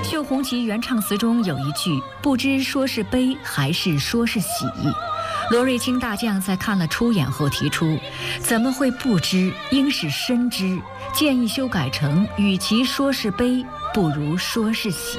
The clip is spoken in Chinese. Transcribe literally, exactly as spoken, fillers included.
绣红旗原唱词中有一句“不知说是悲还是说是喜”，罗瑞卿大将在看了出演后提出，怎么会不知，应是深知，建议修改成与其说是悲，不如说是喜。